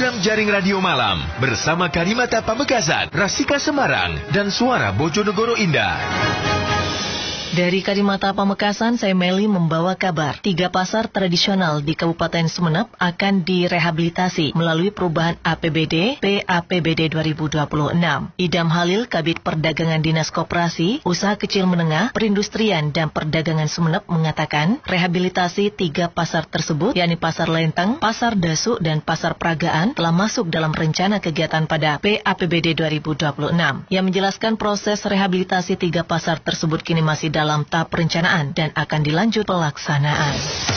program Jaring Radio Malam bersama Karimata Pamekasan, Rasika Semarang, dan Suara Bojonegoro Indah. Dari Karimata Pamekasan, saya Meli membawa kabar. 3 pasar tradisional di Kabupaten Sumeneb akan direhabilitasi melalui perubahan APBD PAPBD 2026. Idam Halil, Kabid Perdagangan Dinas Koperasi, Usaha Kecil Menengah, Perindustrian dan Perdagangan Sumeneb mengatakan rehabilitasi 3 pasar tersebut, yakni Pasar Lenteng, Pasar Dasu, dan Pasar Peragaan telah masuk dalam rencana kegiatan pada PAPBD 2026. Yang menjelaskan proses rehabilitasi 3 pasar tersebut kini masih dalam tahap perencanaan dan akan dilanjut pelaksanaan.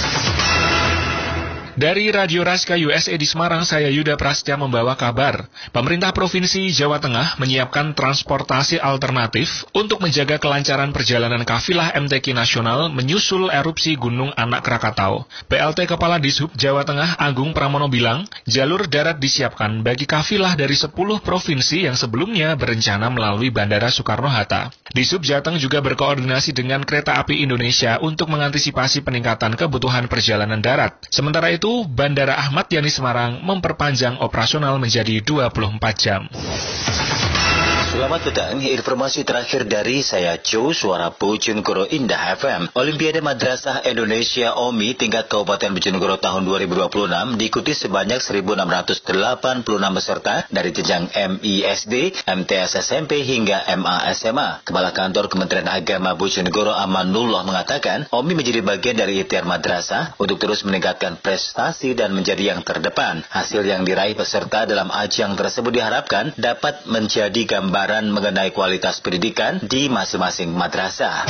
Dari Radio Raska USA di Semarang, saya Yuda Prasetya membawa kabar. Pemerintah Provinsi Jawa Tengah menyiapkan transportasi alternatif untuk menjaga kelancaran perjalanan kafilah MTQ nasional menyusul erupsi Gunung Anak Krakatau. PLT Kepala Dishub Jawa Tengah Agung Pramono bilang, jalur darat disiapkan bagi kafilah dari 10 provinsi yang sebelumnya berencana melalui Bandara Soekarno-Hatta. Dishub Jateng juga berkoordinasi dengan Kereta Api Indonesia untuk mengantisipasi peningkatan kebutuhan perjalanan darat. Sementara itu, Bandara Ahmad Yani Semarang memperpanjang operasional menjadi 24 jam. Selamat petang, informasi terakhir dari saya Joe, Suara Bojonegoro Indah FM. Olimpiade Madrasah Indonesia OMI tingkat Kabupaten Bojonegoro tahun 2026 diikuti sebanyak 1.686 peserta dari jenjang MISD, MTS SMP hingga MA SMA. Kepala Kantor Kementerian Agama Bojonegoro Amanullah mengatakan, OMI menjadi bagian dari ikhtiar madrasah untuk terus meningkatkan prestasi dan menjadi yang terdepan. Hasil yang diraih peserta dalam ajang tersebut diharapkan dapat menjadi gambaran mengenai kualitas pendidikan di masing-masing madrasah.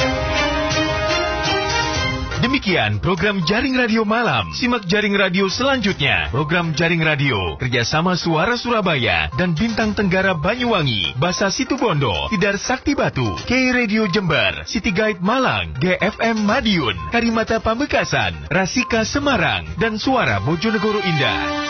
Demikian program Jaring Radio Malam. Simak Jaring Radio selanjutnya. Program Jaring Radio kerjasama Suara Surabaya dan Bintang Tenggara Banyuwangi, Basa Situbondo, Tidar Sakti Batu, K Radio Jember, City Guide Malang, GFM Madiun, Karimata Pamekasan, Rasika Semarang, dan Suara Bojonegoro Indah.